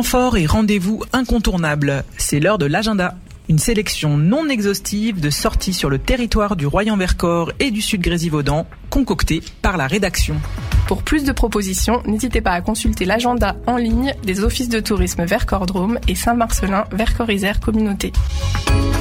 Temps fort et rendez-vous incontournables. C'est l'heure de l'agenda. Une sélection non exhaustive de sorties sur le territoire du Royan-Vercors et du Sud-Grésivaudan, concoctée par la rédaction. Pour plus de propositions, n'hésitez pas à consulter l'agenda en ligne des offices de tourisme Vercors Drôme et Saint-Marcellin Vercors Isère Communauté.